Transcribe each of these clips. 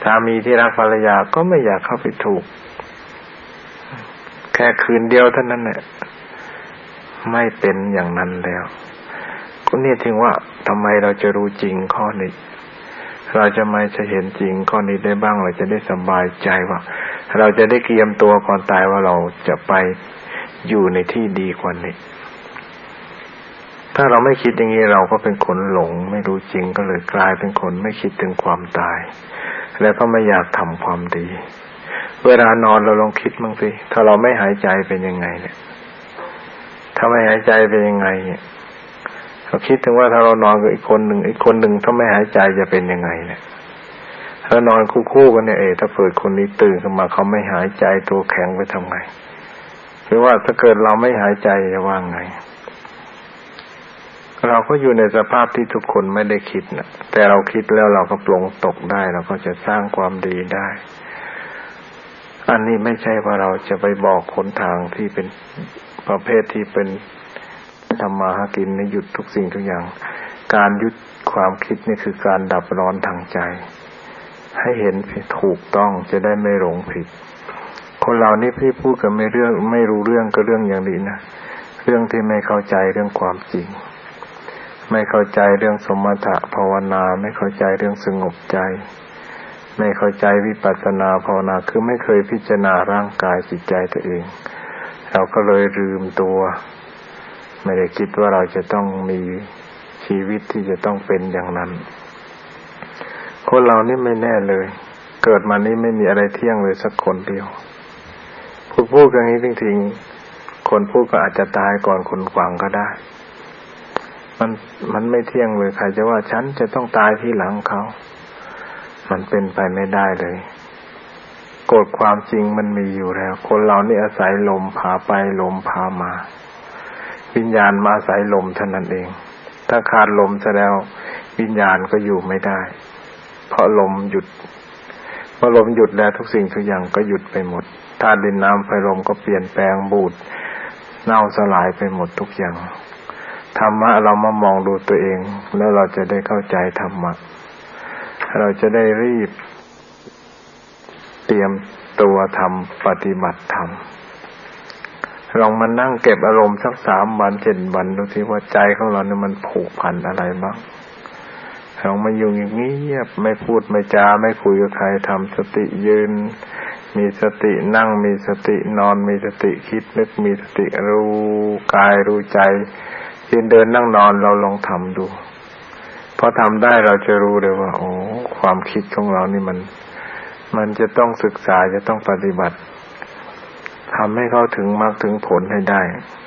สามีที่รักภรรยาก็ไม่อยากเข้าไปถูกแค่คืนเดียวเท่านั้นแหละไม่เป็นอย่างนั้นแล้วก็เนี่ยถึงว่าทำไมเราจะรู้จริงข้อนี้เราจะไม่จะเห็นจริงข้อนี้ได้บ้างเราจะได้สบายใจว่าเราจะได้เตรียมตัวก่อนตายว่าเราจะไปอยู่ในที่ดีกว่านี้ถ้าเราไม่คิดอย่างนี้เราก็เป็นคนหลงไม่รู้จริงก็เลยกลายเป็นคนไม่คิดถึงความตายแล้วก็ไม่อยากทำความดีเวลานอนเราลองคิดบ้างสิถ้าเราไม่หายใจเป็นยังไงเนี่ยถ้าไม่หายใจเป็นยังไงเนี่ยเราคิดถึงว่าถ้าเรานอนกับอีกคนหนึ่งถ้าไม่หายใจจะเป็นยังไงเนี่ยถ้านอนคู่กันเนี่ยถ้าเปิดคนนี้ตื่นขึ้นมาเขาไม่หายใจตัวแข็งไปทำไงหรือว่าถ้าเกิดเราไม่หายใจจะว่าไงเราก็อยู่ในสภาพที่ทุกคนไม่ได้คิดนะแต่เราคิดแล้วเราก็ปลงตกได้เราก็จะสร้างความดีได้อันนี้ไม่ใช่ว่าเราจะไปบอกหนทางที่เป็นประเภทที่เป็นทำมาหากินในหยุดทุกสิ่งทุกอย่างการหยุดความคิดนี่คือการดับร้อนทางใจให้เห็นถูกต้องจะได้ไม่หลงผิดคนเรานี่พี่พูดกันไม่รู้เรื่องก็เรื่องอย่างนี้นะเรื่องที่ไม่เข้าใจเรื่องความจริงไม่เข้าใจเรื่องสมถะภาวนาไม่เข้าใจเรื่องสงบใจไม่เข้าใจวิปัสสนาภาวนาคือไม่เคยพิจารณาร่างกายจิตใจตัวเองเราก็เลยลืมตัวไม่ได้คิดว่าเราจะต้องมีชีวิตที่จะต้องเป็นอย่างนั้นคนเรานี่ไม่แน่เลยเกิดมานี่ไม่มีอะไรเที่ยงเลยสักคนเดียวพูดอย่างนี้จริงๆคนพูดก็อาจจะตายก่อนคนฟังก็ได้มันไม่เที่ยงเลยใครจะว่าฉันจะต้องตายที่หลังเขามันเป็นไปไม่ได้เลยกฎความจริงมันมีอยู่แล้วคนเรานี่อาศัยลมพาไปลมพามาวิญญาณมาอาศัยลมเท่านั้นเองถ้าขาดลมซะแล้ววิญญาณก็อยู่ไม่ได้เพราะลมหยุดพอลมหยุดแล้วทุกสิ่งทุกอย่างก็หยุดไปหมดธาตุดินน้ำไฟลมก็เปลี่ยนแปลงบูดเน่าสลายไปหมดทุกอย่างธรรมะเรามามองดูตัวเองแล้วเราจะได้เข้าใจธรรมะเราจะได้รีบเตรียมตัวทำปฏิบัติธรรมลองมานั่งเก็บอารมณ์สัก3 วัน 7 วันดูสิว่าใจของเราเนี่ยมันผูกพันอะไรบ้างลองมาอยู่อย่างเงียบไม่พูดไม่จาไม่คุยกับใครทำสติยืนมีสตินั่งมีสตินอนมีสติคิดนึกมีสติรู้กายรู้ใจยืนเดินนั่งนอนเราลองทำดูพอทำได้เราจะรู้เลยว่าโอ้ความคิดของเรานี่มันจะต้องศึกษาจะต้องปฏิบัติทำให้เข้าถึงมรรคถึงผลให้ได้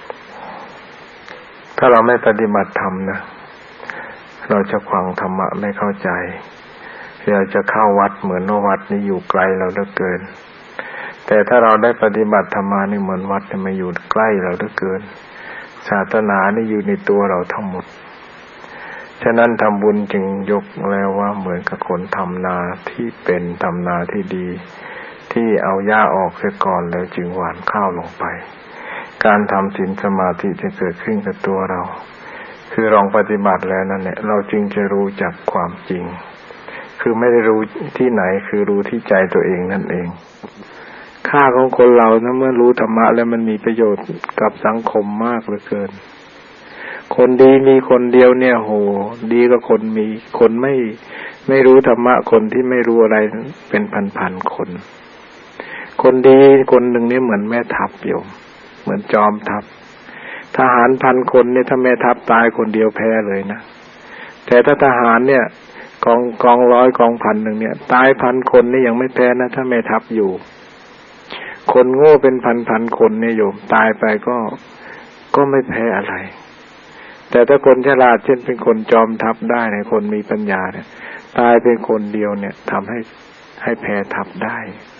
ถ้าเราไม่ปฏิบัติธรรมนะเราจะฟังธรรมะไม่เข้าใจเราจะเข้าวัดเหมือนว่าวัดนี้อยู่ไกลเราเหลือเกินแต่ถ้าเราได้ปฏิบัติธรรมนี่เหมือนวัดนี่มาอยู่ใกล้เราเหลือเกินศาสนานี่อยู่ในตัวเราทั้งหมดฉะนั้นทำบุญจึงยกแล้วว่าเหมือนกับคนทำนาที่เป็นทำนาที่ดีที่เอาหญ้าออกเสียก่อนแล้วจึงหว่านข้าวลงไปการทำศีลสมาธิจะเกิดขึ้นกับตัวเราคือลองปฏิบัติแล้วนั่นแหละเราจึงจะรู้จักความจริงคือไม่ได้รู้ที่ไหนคือรู้ที่ใจตัวเองนั่นเองค่าของคนเรานะเมื่อรู้ธรรมะแล้วมันมีประโยชน์กับสังคมมากเหลือเกินคนดีมีคนเดียวเนี่ยโหดีกว่าคนไม่รู้ธรรมะคนที่ไม่รู้อะไรเป็นพันๆคนคนดีคนหนึ่งนี่เหมือนแม่ทัพอยู่เหมือนจอมทัพทหาร1,000 คนเนี่ยถ้าแม่ทัพตายคนเดียวแพ้เลยนะแต่ถ้าทหารเนี่ยกองร้อยกองพันหนึ่งเนี่ยตาย1,000 คนนี่ยังไม่แพ้นะถ้าแม่ทัพอยู่คนโง่เป็นพันคนเนี่ยโยมตายไปก็ไม่แพ้อะไรแต่ถ้าคนฉลาดเช่นเป็นคนจอมทัพได้เนี่ยคนมีปัญญาเนี่ยตายเป็นคนเดียวเนี่ยทำให้แพ้ทัพได้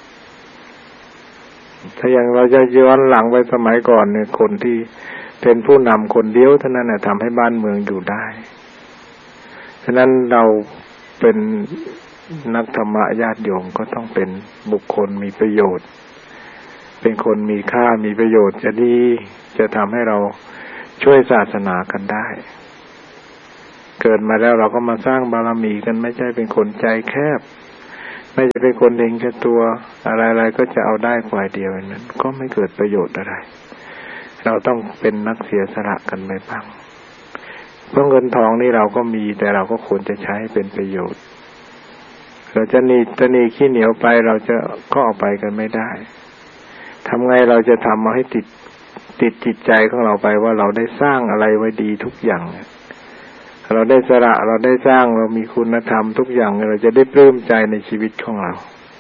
ถ้าอย่างเราจะย้อนหลังไปสมัยก่อนเนี่ยคนที่เป็นผู้นำคนเดียวเท่านั้นน่ะทำให้บ้านเมืองอยู่ได้ฉะนั้นเราเป็นนักธรรมะญาติโยมก็ต้องเป็นบุคคลมีประโยชน์เป็นคนมีค่ามีประโยชน์จะดีจะทำให้เราช่วยศาสนากันได้เกิดมาแล้วเราก็มาสร้างบารมีกันไม่ใช่เป็นคนใจแคบไม่จะเป็นคนเองแค่ตัวอะไรๆก็จะเอาได้ฝ่ายเดียวนั้นก็ไม่เกิดประโยชน์อะไรเราต้องเป็นนักเสียสละกันไปบ้างเพราะเงินทองนี่เราก็มีแต่เราก็ควรจะใช้ให้เป็นประโยชน์เราจะหนีขี้เหนียวไปเราจะก็เอาไปกันไม่ได้ทำไงเราจะทำมาให้ติดจิตใจของเราไปว่าเราได้สร้างอะไรไว้ดีทุกอย่างเราได้สละเราได้สร้างเรามีคุณธรรมทุกอย่างเราจะได้ปลื้มใจในชีวิตของเรา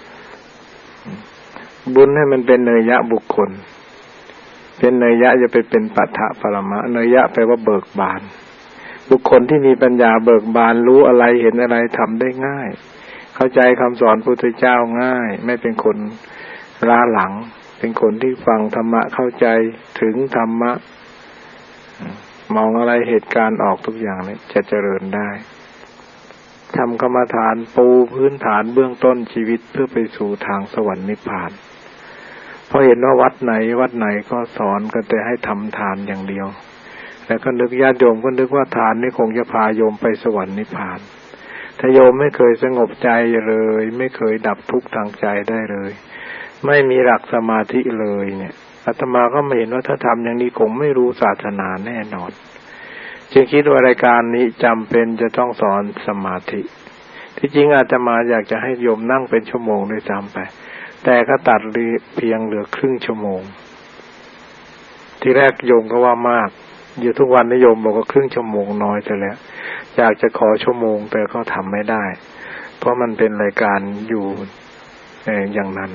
บุญให้มันเป็นเนยยะบุคคลเป็นเนยยะจะไปเป็นปัฏฐปรมะเนยยะแปลว่าเบิกบานบุคคลที่มีปัญญาเบิกบานรู้อะไรเห็นอะไรทำได้ง่ายเข้าใจคำสอนพุทธเจ้าง่ายไม่เป็นคนล้าหลังเป็นคนที่ฟังธรรมะเข้าใจถึงธรรมะมองอะไรเหตุการณ์ออกทุกอย่างเนี่ยจะเจริญได้ทำกรรมฐานปูพื้นฐานเบื้องต้นชีวิตเพื่อไปสู่ทางสวรรค์นิพพานเพราะเห็นว่าวัดไหนก็สอนกันแต่ให้ทำทานอย่างเดียวแล้วก็นึกญาติโยมก็นึกว่าทานนี่คงจะพาโยมไปสวรรค์นิพพานถ้าโยมไม่เคยสงบใจเลยไม่เคยดับทุกข์ทางใจได้เลยไม่มีหลักสมาธิเลยเนี่ยอาตมาก็ไม่เห็นว่าถ้าทำอย่างนี้คงไม่รู้ศาสนาแน่นอนจึงคิดว่ารายการนี้จำเป็นจะต้องสอนสมาธิที่จริงอาตมาอยากจะให้โยมนั่งเป็นชั่วโมงด้วยซ้ำไปแต่ก็ตัดเพียงเหลือครึ่งชั่วโมงที่แรกโยมก็ว่ามากอยู่ทุกวันนิยมบอกว่าครึ่งชั่วโมงน้อยไปแล้วอยากจะขอชั่วโมงแต่ก็ทำไม่ได้เพราะมันเป็นรายการอยู่อย่างนั้น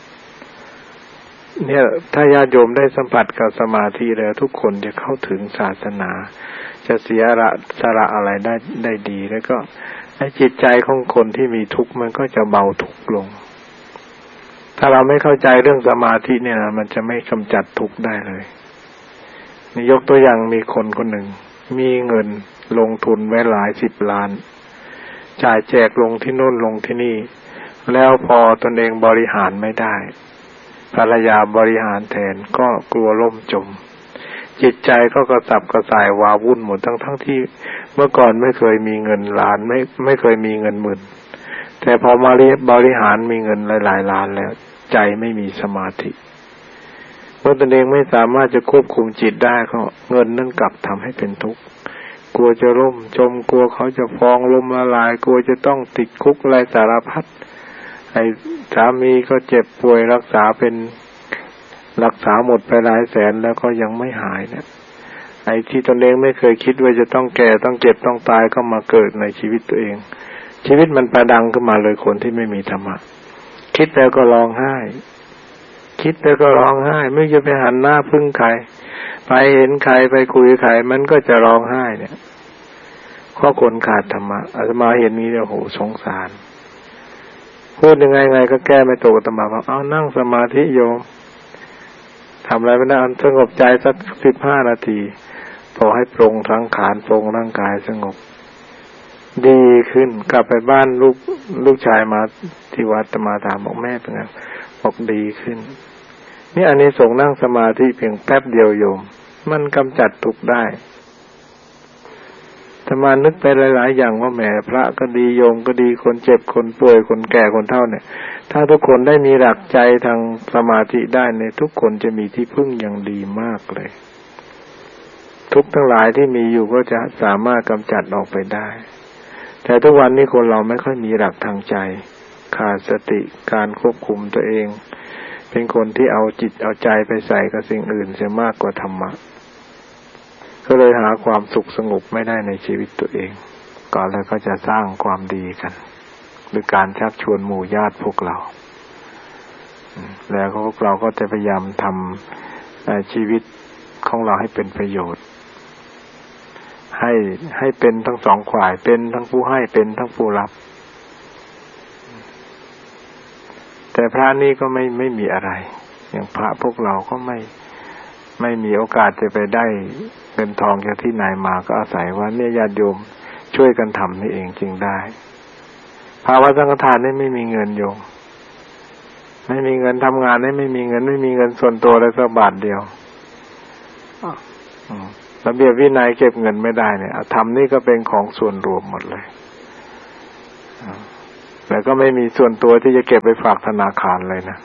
เนี่ยถ้าญาติโยมได้สัมผัสกับสมาธิแล้วทุกคนจะเข้าถึงศาสนาจะเสียสละอะไรได้ดีแล้วก็ให้จิตใจของคนที่มีทุกข์มันก็จะเบาทุกข์ลงถ้าเราไม่เข้าใจเรื่องสมาธิเนี่ยนะมันจะไม่กำจัดทุกข์ได้เลยนี่ยกตัวอย่างมีคนคนหนึ่งมีเงินลงทุนไว้หลาย10 ล้านจ่ายแจกลงที่โน่นลงที่นี่แล้วพอตนเองบริหารไม่ได้ภรรยาบริหารแทนก็กลัวล่มจมจิตใจก็กระสับกระส่ายวาวุ่นหมดทั้งที่เมื่อก่อนไม่เคยมีเงินล้านไม่เคยมีเงินหมื่นแต่พอมาบริหารมีเงินหลายล้านแล้วใจไม่มีสมาธิเมื่อตนเองไม่สามารถจะควบคุมจิตได้ก็เงินนั่นกลับทำให้เป็นทุกข์กลัวจะล่มจมกลัวเขาจะฟ้องล้มละลายกลัวจะต้องติดคุกอะไรสารพัดไอ้สามีก็เจ็บป่วยรักษาหมดไปหลายแสนแล้วก็ยังไม่หายเนี่ยไอ้ที่ตนเองไม่เคยคิดว่าจะต้องแก่ต้องเจ็บต้องตายก็มาเกิดในชีวิตตัวเองชีวิตมันประดังขึ้นมาเลยคนที่ไม่มีธรรมะคิดแล้วก็ร้องไห้ไม่จะไปหันหน้าพึ่งใครไปเห็นใครไปคุยใครมันก็จะร้องไห้เนี่ยข้อคนขาดธรรมะอาตมาเห็นนี้โหสงสารพูดยังไงก็แก้ไม่ตกอาตมาบอกเอานั่งสมาธิโยมทำอะไรไม่ได้สงบใจสัก15 นาทีพอให้ปรงทั้งขานปรงร่างกายสงบดีขึ้นกลับไปบ้านลูกชายมาที่วัดอาตมาถามบอกแม่เป็นไงบอกดีขึ้นนี่อันนี้ส่งนั่งสมาธิเพียงแป๊บเดียวโยมมันกำจัดทุกข์ได้อาตมานึกไปหลายๆอย่างว่าแหมพระก็ดีโยมก็ดีคนเจ็บคนป่วยคนแก่คนเฒ่าเนี่ยถ้าทุกคนได้มีหลักใจทางสมาธิได้เนี่ยทุกคนจะมีที่พึ่งอย่างดีมากเลยทุกข์ทั้งหลายที่มีอยู่ก็จะสามารถกำจัดออกไปได้แต่ทุกวันนี้คนเราไม่ค่อยมีหลักทางใจขาดสติการควบคุมตัวเองเป็นคนที่เอาจิตเอาใจไปใส่กับสิ่งอื่นเสียมากกว่าธรรมะก็เลยหาความสุขสงบไม่ได้ในชีวิตตัวเองก่อนแล้วก็จะสร้างความดีกันหรือการชักชวนหมู่ญาติพวกเราแล้วพวกเราก็จะพยายามทำชีวิตของเราให้เป็นประโยชน์ให้เป็นทั้งสองฝ่ายเป็นทั้งผู้ให้เป็นทั้งผู้รับแต่พระนี่ก็ไม่มีอะไรอย่างพระพวกเราก็ไม่มีโอกาสจะไปได้เงินทองจากที่ไหนมาก็อาศัยว่าเนี่ยญาติโยมช่วยกันทำนี่เองจึงได้ภาวะสังฆทานนี่ไม่มีเงินโยมไม่มีเงินทำงานนี่ไม่มีเงินส่วนตัวเลยสักบาทเดียวระเบียบวินัยเก็บเงินไม่ได้เนี่ยทำนี่ก็เป็นของส่วนรวมหมดเลยแล้วก็ไม่มีส่วนตัวที่จะเก็บไปฝากธนาคารเลยนะ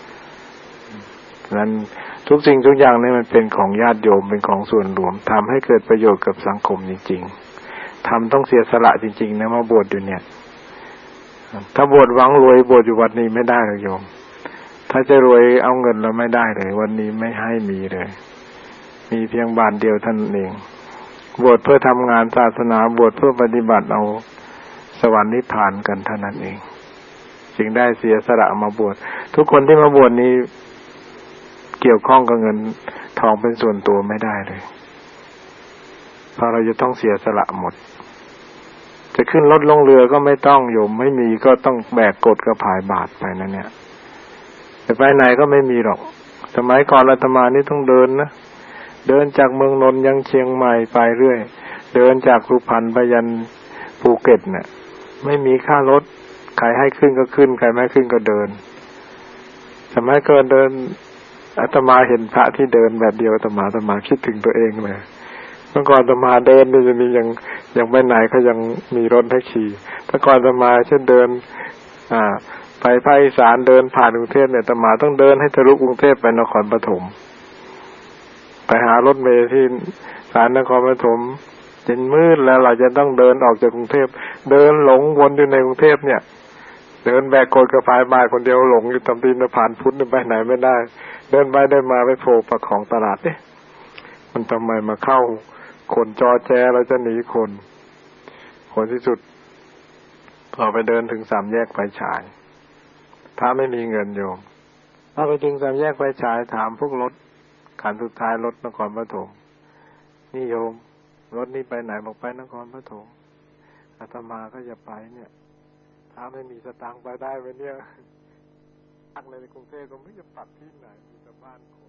นั้นทุกสิ่งทุกอย่างนี่มันเป็นของญาติโยมเป็นของส่วนรวมทำให้เกิดประโยชน์กับสังคมจริงๆทำต้องเสียสละจริงๆนะมาบวชอยู่เนี่ยถ้าบวชหวังรวยบวชอยู่วัดนี้ไม่ได้หรอกโยมถ้าจะรวยเอาเงินเราไม่ได้เลยวันนี้ไม่ให้มีเลยมีเพียงบาทเดียวท่านเองบวชเพื่อทำงานศาสนาบวชเพื่อปฏิบัติเอาสวรรค์นิพพานกันเท่านั้นเองจึงได้เสียสละมาบวชทุกคนที่มาบวชนี้เกี่ยวข้องกับเงินทองเป็นส่วนตัวไม่ได้เลยเพราะเราจะต้องเสียสละหมดจะขึ้นรถลงเรือก็ไม่ต้องโยมไม่มีก็ต้องแบกกดกระผายบาตรไปนั่นเนี่ยจะไปไหนก็ไม่มีหรอกสมัยก่อนอาตมานี่ต้องเดินนะเดินจากเมืองนนท์ยังเชียงใหม่ไปเรื่อยเดินจากสุพรรณไปยันภูเก็ตเนี่ยไม่มีค่ารถใครให้ขึ้นก็ขึ้นใครไม่ขึ้นก็เดินสมัยก่อนเดินอาตมาเห็นพระที่เดินแบบเดียวอาตมาคิดถึงตัวเองเลยเมื่อก่อนอาตมาเดินนี่จะมียังไปไหนเขายังมีรถให้ขี่แต่ก่อนอาตมาเช่นเดินไปภาคอีสานเดินผ่านกรุงเทพเนี่ยอาตมาต้องเดินให้ทะลุกรุงเทพไปนครปฐมไปหารถเมล์ที่ศาลนครปฐมจนมืดแล้วเราจะต้องเดินออกจากกรุงเทพเดินหลงวนอยู่ในกรุงเทพเนี่ยเดินแบกโกดกระพายบายคนเดียวหลงอยู่ตำตีนผ่านพุทธไปไหนไม่ได้เดินไปได้มาไปโผล่ประของตลาดเนี่ยมันทำไมมาเข้าคนจอแจเราจะหนีคนที่สุดพอไปเดินถึงสามแยกไฟฉายถ้าไม่มีเงินโยมถ้าไปถึงสามแยกไฟฉายถามพวกรถคันสุดท้ายรถนครปฐมนี่โยมรถนี่ไปไหนบอกไปนครปฐมอาตมาก็จะไปเนี่ยถ้าไม่มีสตางค์ไปได้ไหมเนี่ยพักในกรุงเทพก็ไม่จะปักที่ไหนมีแต่บ้านคน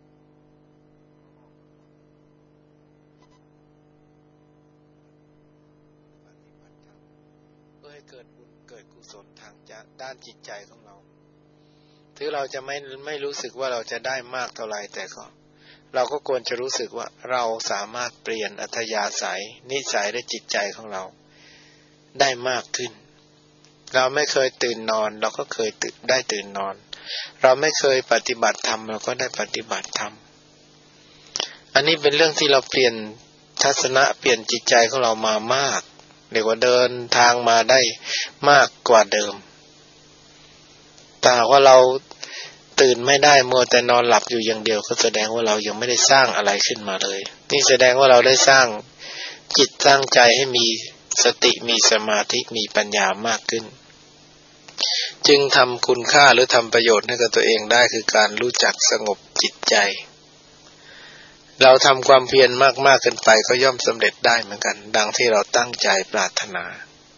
เพื่อให้เกิดบุญเกิดกุศลทางด้านจิตใจของเราถึงเราจะไม่รู้สึกว่าเราจะได้มากเท่าไหร่แต่ก็เราก็ควรจะรู้สึกว่าเราสามารถเปลี่ยนอัธยาศัยนิสัยและจิตใจของเราได้มากขึ้นเราไม่เคยตื่นนอนเราก็เคยได้ตื่นนอนเราไม่เคยปฏิบัติธรรมเราก็ได้ปฏิบัติธรรมอันนี้เป็นเรื่องที่เราเปลี่ยนทัศนะเปลี่ยนจิตใจของเรามามากเรียกว่าเดินทางมาได้มากกว่าเดิมแต่ว่าเราตื่นไม่ได้มัวแต่นอนหลับอยู่อย่างเดียวก็แสดงว่าเรายังไม่ได้สร้างอะไรขึ้นมาเลยนี่แสดงว่าเราได้สร้างจิตสร้างใจให้มีสติมีสมาธิมีปัญญามากขึ้นจึงทำคุณค่าหรือทำประโยชน์ให้กับตัวเองได้คือการรู้จักสงบจิตใจเราทำความเพียรมากๆเกินไปก็ย่อมสำเร็จได้เหมือนกันดังที่เราตั้งใจปรารถนา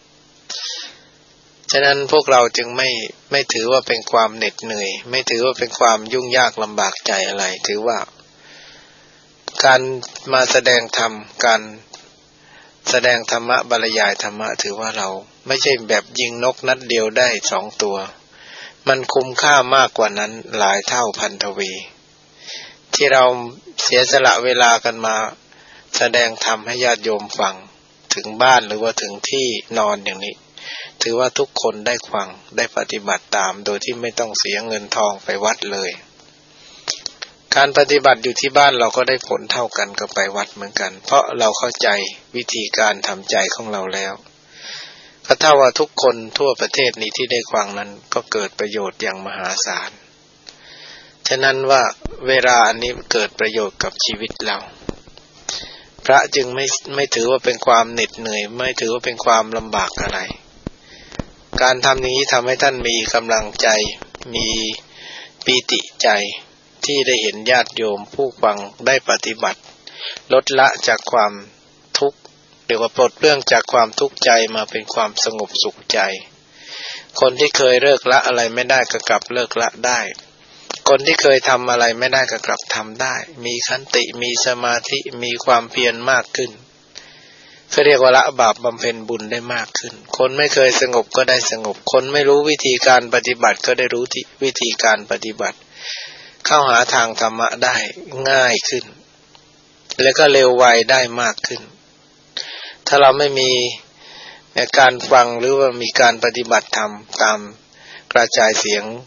ฉะนั้นพวกเราจึงไม่ถือว่าเป็นความเหน็ดเหนื่อยไม่ถือว่าเป็นความยุ่งยากลำบากใจอะไรถือว่าการมาแสดงธรรมการแสดงธรรมะบรรยายธรรมะถือว่าเราไม่ใช่แบบยิงนกนัดเดียวได้2 ตัวมันคุ้มค่ามากกว่านั้นหลายเท่าพันทวีที่เราเสียสละเวลากันมาแสดงธรรมให้ญาติโยมฟังถึงบ้านหรือว่าถึงที่นอนอย่างนี้ถือว่าทุกคนได้ฟังได้ปฏิบัติตามโดยที่ไม่ต้องเสียเงินทองไปวัดเลยการปฏิบัติอยู่ที่บ้านเราก็ได้ผลเท่ากันกับไปวัดเหมือนกันเพราะเราเข้าใจวิธีการทำใจของเราแล้วก็เท่าว่าทุกคนทั่วประเทศนี้ที่ได้ฟังนั้นก็เกิดประโยชน์อย่างมหาศาลฉะนั้นว่าเวลาอันนี้เกิดประโยชน์กับชีวิตเราพระจึงไม่ถือว่าเป็นความเหน็ดเหนื่อยไม่ถือว่าเป็นความลำบากอะไรการทำนี้ทำให้ท่านมีกำลังใจมีปีติใจที่ได้เห็นญาติโยมผู้ฟังได้ปฏิบัติลดละจากความทุกข์เรียกว่าปลดเปลื้องจากความทุกข์ใจมาเป็นความสงบสุขใจคนที่เคยเลิกละอะไรไม่ได้ก็กลับเลิกละได้คนที่เคยทำอะไรไม่ได้ก็กลับทำได้มีขันติมีสมาธิมีความเพียรมากขึ้นเขาเรียกว่าละบาปบำเพ็ญบุญได้มากขึ้นคนไม่เคยสงบก็ได้สงบคนไม่รู้วิธีการปฏิบัติก็ได้รู้วิธีการปฏิบัติเข้าหาทางธรรมะได้ง่ายขึ้นแล้วก็เร็วไวได้มากขึ้นถ้าเราไม่มีการฟังหรือว่ามีการปฏิบัติธรรมตามกระจายเสียง